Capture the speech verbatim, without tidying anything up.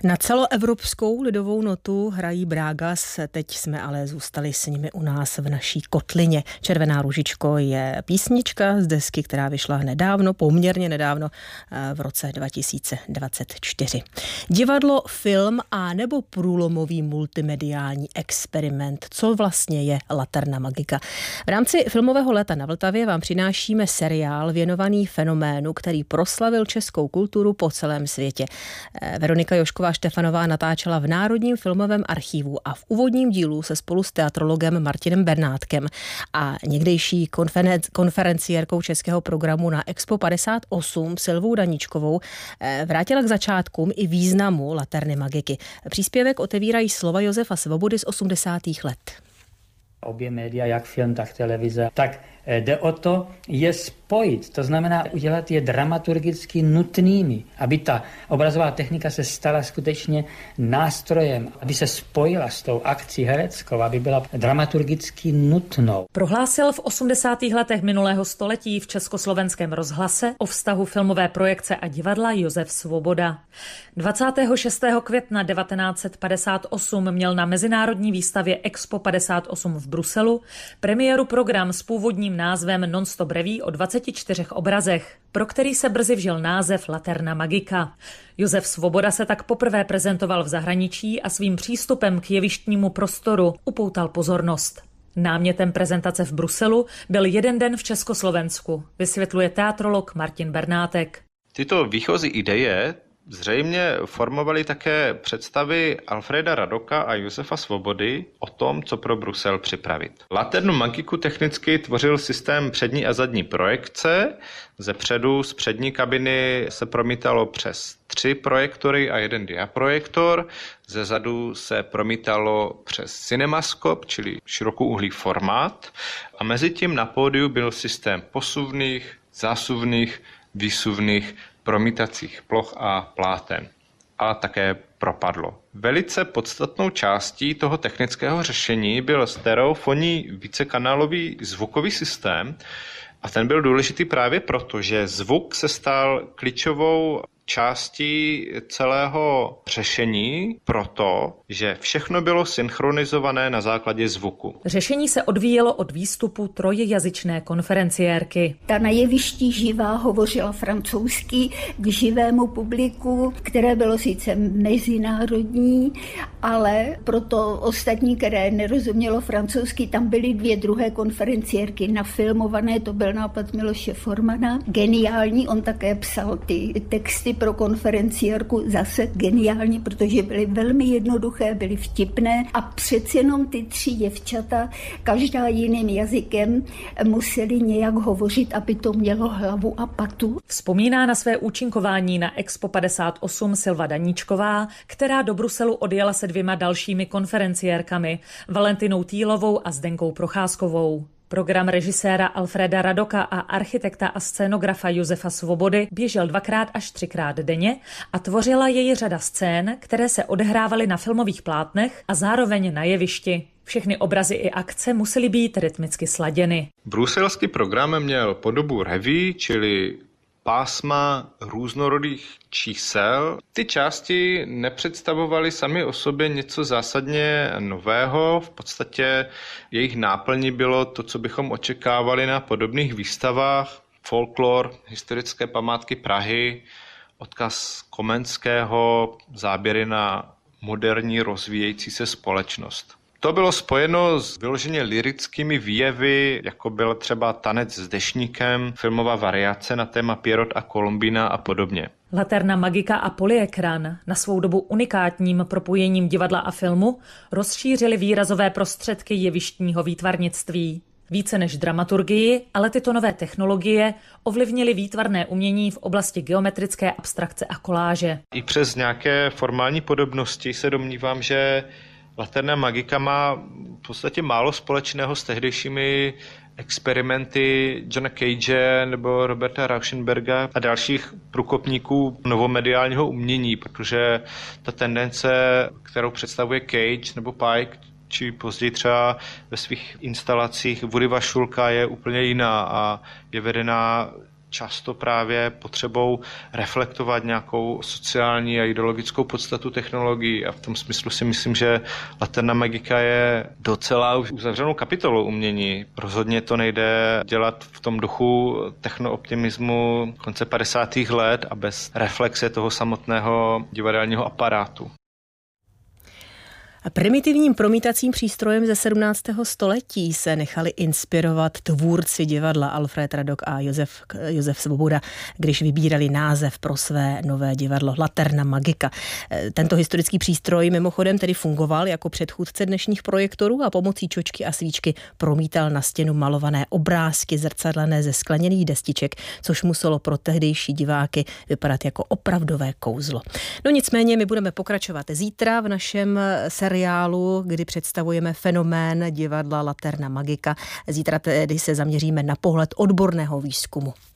Na celoevropskou lidovou notu hrají Brágas, teď jsme ale zůstali s nimi u nás v naší kotlině. Červená ružičko je písnička z desky, která vyšla nedávno, poměrně nedávno, v roce dva tisíce dvacet čtyři. Divadlo, film a nebo průlomový multimediální experiment. Co vlastně je Laterna Magica? V rámci filmového léta na Vltavě vám přinášíme seriál věnovaný fenoménu, který proslavil českou kulturu po celém světě. Veronika Jošková Štefanová natáčela v Národním filmovém archivu a v úvodním dílu se spolu s teatrologem Martinem Bernátkem a někdejší konferenciérkou českého programu na Expo padesát osm Silvou Daníčkovou vrátila k začátkům i významu Laterny Magiky. Příspěvek otevírají slova Josefa Svobody z osmdesátých let. Obě média, jak film, tak televize, tak jde o to je spojit, to znamená udělat je dramaturgicky nutnými, aby ta obrazová technika se stala skutečně nástrojem, aby se spojila s tou akcí hereckou, aby byla dramaturgicky nutnou. Prohlásil v osmdesátých letech minulého století v Československém rozhlase o vztahu filmové projekce a divadla Josef Svoboda. dvacátého šestého května devatenáct set padesát osm měl na mezinárodní výstavě Expo padesát osm v Bruselu premiéru program s původním názvem Non-stop reví o dvaceti čtyřech obrazech, pro který se brzy vžil název Laterna Magica. Josef Svoboda se tak poprvé prezentoval v zahraničí a svým přístupem k jevištnímu prostoru upoutal pozornost. Námětem prezentace v Bruselu byl jeden den v Československu, vysvětluje teatrolog Martin Bernátek. Tyto výchozí ideje zřejmě formovaly také představy Alfreda Radoka a Josefa Svobody o tom, co pro Brusel připravit. Laternu Magiku technicky tvořil systém přední a zadní projekce. Ze předu z přední kabiny se promítalo přes tři projektory a jeden diaprojektor. Ze zadu se promítalo přes Cinemaskop, čili širokouhlý formát. A mezi tím na pódiu byl systém posuvných, zásuvných, výsuvných promítacích ploch a pláten a také propadlo. Velice podstatnou částí toho technického řešení byl stereofonní vícekanálový zvukový systém a ten byl důležitý právě proto, že zvuk se stal klíčovou částí celého řešení proto, že všechno bylo synchronizované na základě zvuku. Řešení se odvíjelo od výstupu trojjazyčné konferenciérky. Ta na jevišti živá hovořila francouzsky k živému publiku, které bylo sice mezinárodní, ale proto ostatní, které nerozumělo francouzsky, tam byly dvě druhé konferenciérky nafilmované, to byl nápad Miloše Formana. Geniální, on také psal ty texty pro konferenciérku, zase geniální, protože byly velmi jednoduché, byly vtipné a přeci jenom ty tři děvčata, každá jiným jazykem, museli nějak hovořit, aby to mělo hlavu a patu. Vzpomíná na své účinkování na Expo padesát osm Silva Daníčková, která do Bruselu odjela se dvěma dalšími konferenciérkami, Valentinou Týlovou a Zdenkou Procházkovou. Program režiséra Alfreda Radoka a architekta a scénografa Josefa Svobody běžel dvakrát až třikrát denně a tvořila jej řada scén, které se odehrávaly na filmových plátnech a zároveň na jevišti. Všechny obrazy i akce musely být rytmicky sladěny. Bruselský program měl podobu reví, čili pásma různorodých čísel. Ty části nepředstavovaly sami o sobě něco zásadně nového. V podstatě jejich náplní bylo to, co bychom očekávali na podobných výstavách. Folklor, historické památky Prahy, odkaz Komenského, záběry na moderní rozvíjející se společnost. To bylo spojeno s vyloženě lyrickými výjevy, jako byl třeba Tanec s deštníkem, filmová variace na téma Pierrot a Columbina a podobně. Laterna Magica a polyekran, na svou dobu unikátním propojením divadla a filmu, rozšířili výrazové prostředky jevištního výtvarnictví. Více než dramaturgii, ale tyto nové technologie ovlivnily výtvarné umění v oblasti geometrické abstrakce a koláže. I přes nějaké formální podobnosti se domnívám, že Laterna Magica má v podstatě málo společného s tehdejšími experimenty Johna Cage nebo Roberta Rauschenberga a dalších průkopníků novomediálního umění, protože ta tendence, kterou představuje Cage nebo Pike, či později třeba ve svých instalacích Woody Vašulka, je úplně jiná a je vedená často právě potřebou reflektovat nějakou sociální a ideologickou podstatu technologií a v tom smyslu si myslím, že Laterna Magica je docela už uzavřenou kapitolou umění. Rozhodně to nejde dělat v tom duchu technooptimismu konce padesátých let a bez reflexe toho samotného divadelního aparátu. Primitivním promítacím přístrojem ze sedmnáctého století se nechali inspirovat tvůrci divadla Alfred Radok a Josef, Josef Svoboda, když vybírali název pro své nové divadlo Laterna Magica. Tento historický přístroj mimochodem tedy fungoval jako předchůdce dnešních projektorů a pomocí čočky a svíčky promítal na stěnu malované obrázky zrcadlené ze skleněných destiček, což muselo pro tehdejší diváky vypadat jako opravdové kouzlo. No nicméně my budeme pokračovat zítra v našem seriálu, kdy představujeme fenomén divadla Laterna Magica. Zítra tedy se zaměříme na pohled odborného výzkumu.